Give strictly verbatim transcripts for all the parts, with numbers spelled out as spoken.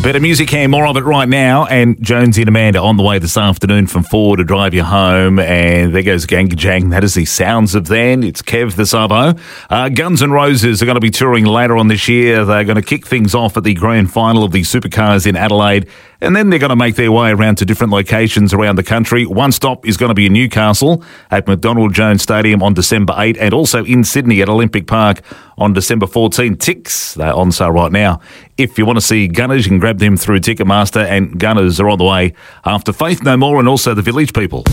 Bit of music here, more of it right now. And Jonesy and Amanda on the way this afternoon from four to drive you home. And there goes Gang Jang. That is the sounds of then. It's Kev the Savo. Uh, Guns N' Roses are going to be touring later on this year. They're going to kick things off at the grand final of the Supercars in Adelaide. And then they're going to make their way around to different locations around the country. One stop is going to be in Newcastle at McDonald Jones Stadium on December eighth, and also in Sydney at Olympic Park on December fourteenth. Ticks, they're on sale right now. If you want to see Gunners, you can grab them through Ticketmaster, and Gunners are on the way after Faith No More and also the Village People.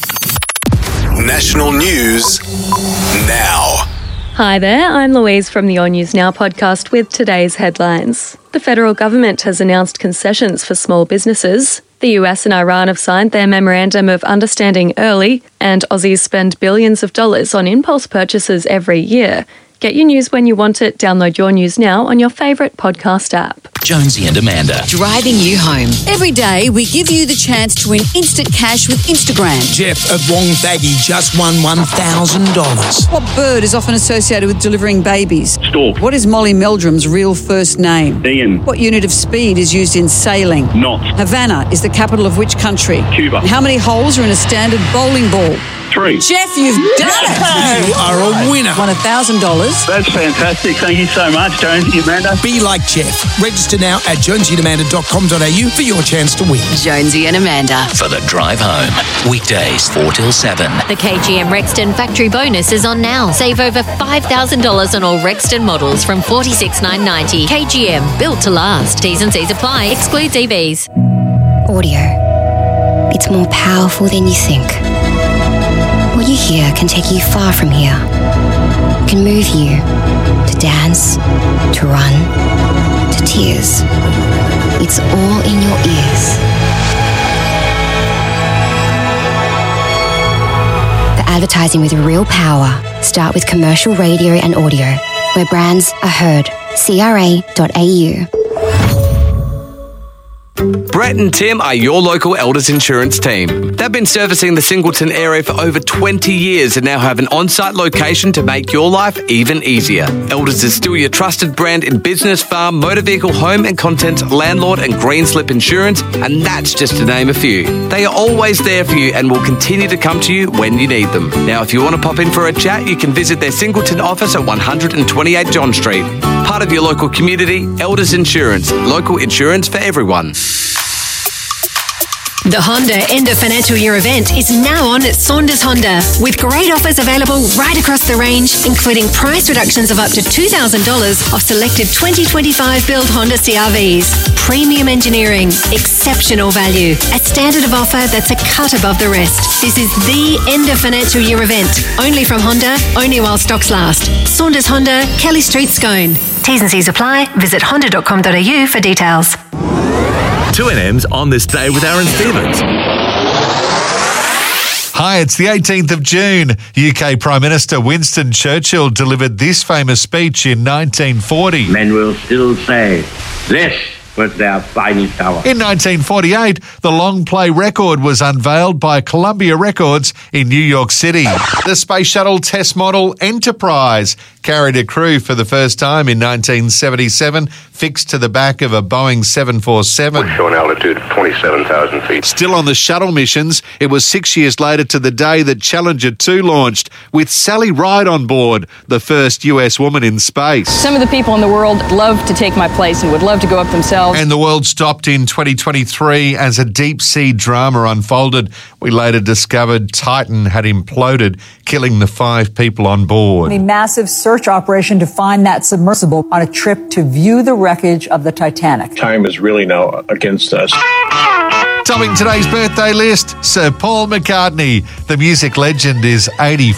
National news now. Hi there, I'm Louise from the All News Now podcast with today's headlines. The federal government has announced concessions for small businesses. The U S and Iran have signed their memorandum of understanding early, and Aussies spend billions of dollars on impulse purchases every year. Get your news when you want it. Download Your News Now on your favourite podcast app. Jonesy and Amanda. Driving you home. Every day, we give you the chance to win instant cash with Instagram. Jeff of Wonthaggi just won one thousand dollars. What bird is often associated with delivering babies? Stork. What is Molly Meldrum's real first name? Ian. What unit of speed is used in sailing? Knot. Havana is the capital of which country? Cuba. How many holes are in a standard bowling ball? Three. Jeff, you've done it! You are a winner. Won one thousand dollars. That's fantastic. Thank you so much, Jonesy and Amanda. Be like Jeff. Register now at jonesy and amanda dot com dot a u for your chance to win. Jonesy and Amanda. For the drive home. Weekdays four till seven. The K G M Rexton factory bonus is on now. Save over five thousand dollars on all Rexton models from forty-six thousand nine hundred ninety dollars. K G M, built to last. T's and C's apply. Excludes E Vs. Audio. It's more powerful than you think. What you hear can take you far from here. It can move you to dance, to run, to tears. It's all in your ears. The advertising with real power. Start with commercial radio and audio, where brands are heard. C R A dot A U. Brett and Tim are your local Elders Insurance team. They've been servicing the Singleton area for over twenty years and now have an on-site location to make your life even easier. Elders is still your trusted brand in business, farm, motor vehicle, home and contents, landlord and green slip insurance, and that's just to name a few. They are always there for you and will continue to come to you when you need them. Now, if you want to pop in for a chat, you can visit their Singleton office at one twenty-eight John Street. Part of your local community, Elders Insurance. Local insurance for everyone. The Honda End of Financial Year event is now on at Saunders Honda, with great offers available right across the range, including price reductions of up to two thousand dollars off selected twenty twenty-five build Honda C R Vs. Premium engineering, exceptional value, a standard of offer that's a cut above the rest. This is the End of Financial Year event, only from Honda, only while stocks last. Saunders Honda, Kelly Street, Scone. T's and C's apply. Visit honda dot com dot a u for details. two N M's on this day with Aaron Stevens. Hi, it's the eighteenth of June. U K Prime Minister Winston Churchill delivered this famous speech in nineteen forty. Men will still say, this was their finest hour. In nineteen forty-eight, the long play record was unveiled by Columbia Records in New York City. The Space Shuttle test model Enterprise carried a crew for the first time in nineteen seventy-seven, fixed to the back of a Boeing seven forty-seven. With show an altitude of twenty-seven thousand feet. Still on the shuttle missions, it was six years later to the day that Challenger two launched, with Sally Ride on board, the first U S woman in space. Some of the people in the world love to take my place and would love to go up themselves. And the world stopped in twenty twenty-three as a deep-sea drama unfolded. We later discovered Titan had imploded, killing the five people on board. A massive search operation to find that submersible on a trip to view the wreckage of the Titanic. Time is really now against us. Topping today's birthday list, Sir Paul McCartney. The music legend is eighty.